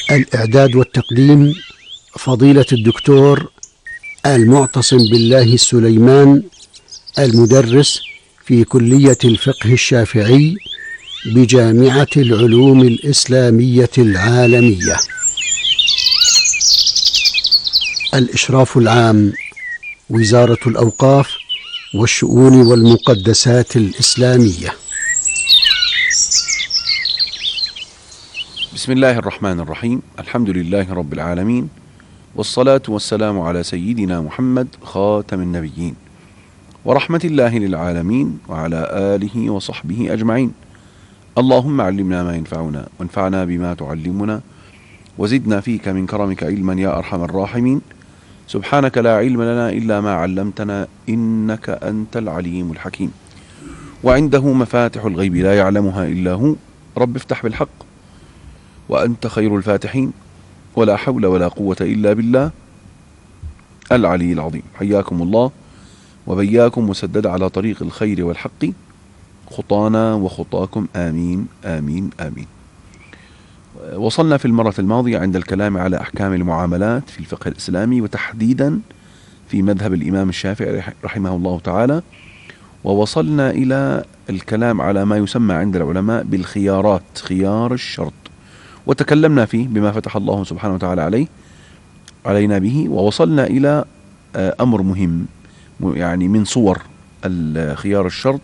الإعداد والتقديم فضيلة الدكتور المعتصم بالله السليمان، المدرس في كلية الفقه الشافعي بجامعة العلوم الإسلامية العالمية. الإشراف العام وزارة الأوقاف والشؤون والمقدسات الإسلامية. بسم الله الرحمن الرحيم. الحمد لله رب العالمين، والصلاة والسلام على سيدنا محمد خاتم النبيين، ورحمة الله للعالمين، وعلى آله وصحبه أجمعين. اللهم علمنا ما ينفعنا، وانفعنا بما تعلمنا، وزدنا فيك من كرمك علما يا أرحم الراحمين. سبحانك لا علم لنا إلا ما علمتنا، إنك أنت العليم الحكيم. وعنده مفاتح الغيب لا يعلمها إلا هو. رب افتح بالحق وأنت خير الفاتحين، ولا حول ولا قوة إلا بالله العلي العظيم. حياكم الله وبياكم وسدد على طريق الخير والحق خطانا وخطاكم، آمين آمين آمين. وصلنا في المرة الماضية عند الكلام على أحكام المعاملات في الفقه الإسلامي، وتحديدا في مذهب الإمام الشافعي رحمه الله تعالى، ووصلنا إلى الكلام على ما يسمى عند العلماء بالخيارات، خيار الشرط، وتكلمنا فيه بما فتح الله سبحانه وتعالى علينا به. ووصلنا إلى أمر مهم، يعني من صور خيار الشرط،